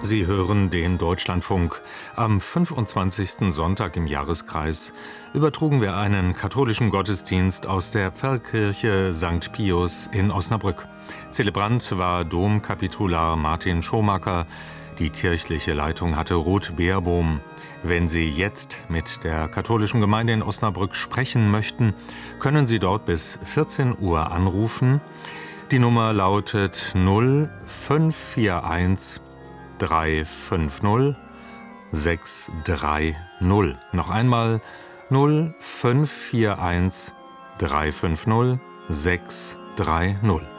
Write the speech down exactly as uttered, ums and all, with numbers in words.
Sie hören den Deutschlandfunk. Am fünfundzwanzigsten Sonntag im Jahreskreis übertrugen wir einen katholischen Gottesdienst aus der Pfarrkirche Sankt Pius in Osnabrück. Zelebrant war Domkapitular Martin Schomacker. Die kirchliche Leitung hatte Ruth Beerbohm. Wenn Sie jetzt mit der katholischen Gemeinde in Osnabrück sprechen möchten, können Sie dort bis vierzehn Uhr anrufen. Die Nummer lautet null fünf vier eins drei fünf null sechs drei null. Noch einmal null fünf vier eins drei fünf null sechs drei null.